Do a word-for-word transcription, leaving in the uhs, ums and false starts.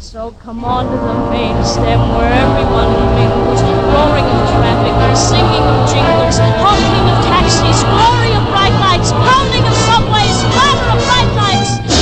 So come on to the main stem where everyone mingles, roaring in traffic and singing